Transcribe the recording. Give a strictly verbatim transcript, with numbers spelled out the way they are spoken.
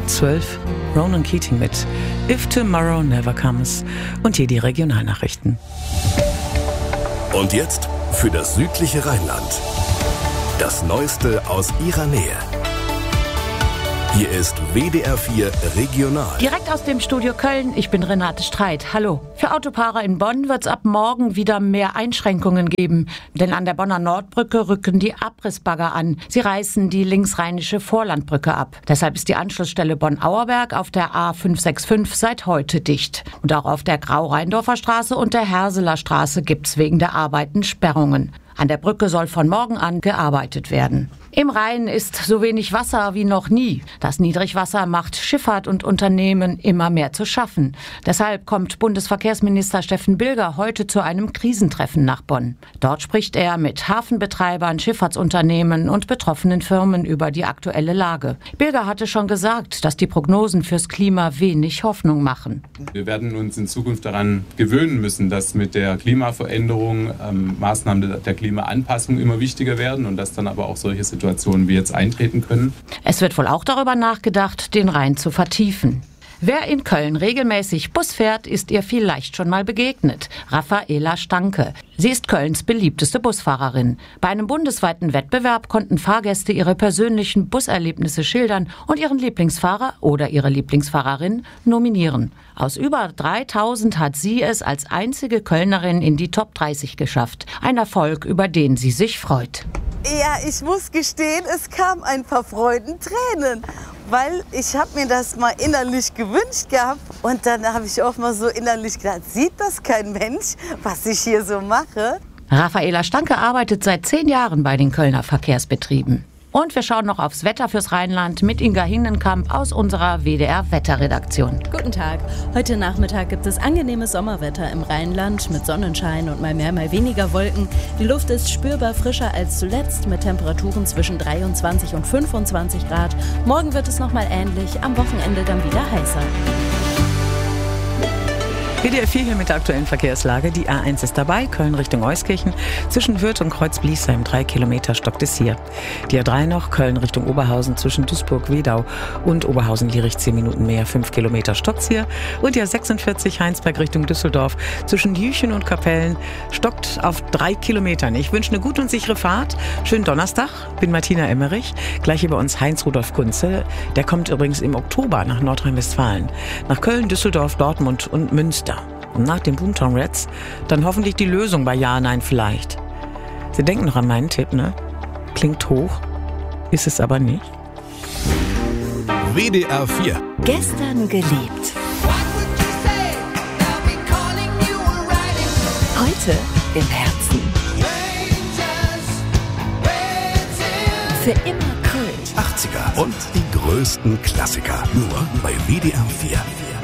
Halb zwölf, Ronan Keating mit If Tomorrow Never Comes und hier die Regionalnachrichten. Und jetzt für das südliche Rheinland. Das Neueste aus ihrer Nähe. Hier ist W D R vier Regional. Direkt aus dem Studio Köln, ich bin Renate Streit. Hallo. Für Autofahrer in Bonn wird es ab morgen wieder mehr Einschränkungen geben. Denn an der Bonner Nordbrücke rücken die Abrissbagger an. Sie reißen die linksrheinische Vorlandbrücke ab. Deshalb ist die Anschlussstelle Bonn-Auerberg auf der A fünf sechs fünf seit heute dicht. Und auch auf der Grau-Rheindorfer Straße und der Herseler Straße gibt's wegen der Arbeiten Sperrungen. An der Brücke soll von morgen an gearbeitet werden. Im Rhein ist so wenig Wasser wie noch nie. Das Niedrigwasser macht Schifffahrt und Unternehmen immer mehr zu schaffen. Deshalb kommt Bundesverkehrsminister Steffen Bilger heute zu einem Krisentreffen nach Bonn. Dort spricht er mit Hafenbetreibern, Schifffahrtsunternehmen und betroffenen Firmen über die aktuelle Lage. Bilger hatte schon gesagt, dass die Prognosen fürs Klima wenig Hoffnung machen. Wir werden uns in Zukunft daran gewöhnen müssen, dass mit der Klimaveränderung ähm, Maßnahmen der Klimaanpassung immer wichtiger werden und dass dann aber auch solche Situationen wie jetzt eintreten können. Es wird wohl auch darüber nachgedacht, den Rhein zu vertiefen. Wer in Köln regelmäßig Bus fährt, ist ihr vielleicht schon mal begegnet. Raffaela Stanke. Sie ist Kölns beliebteste Busfahrerin. Bei einem bundesweiten Wettbewerb konnten Fahrgäste ihre persönlichen Buserlebnisse schildern und ihren Lieblingsfahrer oder ihre Lieblingsfahrerin nominieren. Aus über dreitausend hat sie es als einzige Kölnerin in die Top dreißig geschafft. Ein Erfolg, über den sie sich freut. Ja, ich muss gestehen, es kam ein paar Freudentränen, weil ich habe mir das mal innerlich gewünscht gehabt und dann habe ich auch mal so innerlich gedacht, sieht das kein Mensch, was ich hier so mache? Raffaela Stanke arbeitet seit zehn Jahren bei den Kölner Verkehrsbetrieben. Und wir schauen noch aufs Wetter fürs Rheinland mit Inga Hinnenkamp aus unserer W D R-Wetterredaktion. Guten Tag. Heute Nachmittag gibt es angenehmes Sommerwetter im Rheinland mit Sonnenschein und mal mehr, mal weniger Wolken. Die Luft ist spürbar frischer als zuletzt mit Temperaturen zwischen dreiundzwanzig und fünfundzwanzig Grad. Morgen wird es nochmal ähnlich, am Wochenende dann wieder heißer. W D R vier hier mit der aktuellen Verkehrslage. Die A eins ist dabei, Köln Richtung Euskirchen. Zwischen Hürth und Kreuz-Bliesheim, drei Kilometer stockt es hier. Die A drei noch, Köln Richtung Oberhausen zwischen Duisburg-Wedau und Oberhausen-Lierich, zehn Minuten mehr, fünf Kilometer stockt's hier. Und die A sechsundvierzig Heinsberg Richtung Düsseldorf zwischen Jüchen und Kapellen stockt auf drei Kilometern. Ich wünsche eine gute und sichere Fahrt. Schönen Donnerstag, bin Martina Emmerich. Gleich über uns Heinz-Rudolf Kunze. Der kommt übrigens im Oktober nach Nordrhein-Westfalen. Nach Köln, Düsseldorf, Dortmund und Münster. Und nach den Boomtown Rats dann hoffentlich die Lösung bei Ja, Nein, Vielleicht. Sie denken noch an meinen Tipp, ne? Klingt hoch, ist es aber nicht. W D R vier. Gestern geliebt. Heute im Herzen. Für immer Kult. achtziger und die größten Klassiker. Nur bei W D R vier.